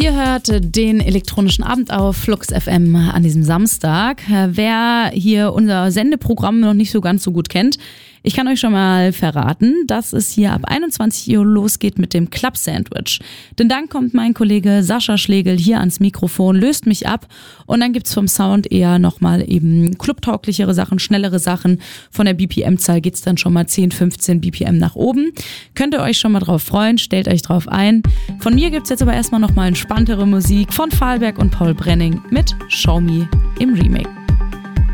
Ihr hört den elektronischen Abend auf Flux FM an diesem Samstag. Wer hier unser Sendeprogramm noch nicht so ganz so gut kennt, ich kann euch schon mal verraten, dass es hier ab 21 Uhr losgeht mit dem Club Sandwich. Denn dann kommt mein Kollege Sascha Schlegel hier ans Mikrofon, löst mich ab und dann gibt's vom Sound eher nochmal eben clubtauglichere Sachen, schnellere Sachen. Von der BPM-Zahl geht's dann schon mal 10, 15 BPM nach oben. Könnt ihr euch schon mal drauf freuen, stellt euch drauf ein. Von mir gibt's jetzt aber erstmal nochmal entspanntere Musik von Fahlberg und Paul Brenning mit Show Me im Remake.